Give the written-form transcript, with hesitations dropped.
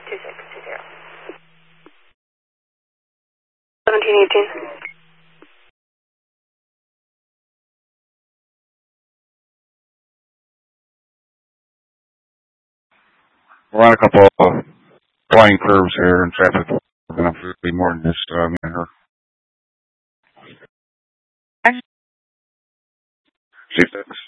2620. 1718. We're on a couple of flying curves here in traffic. We're going to be more than just me and her. C6.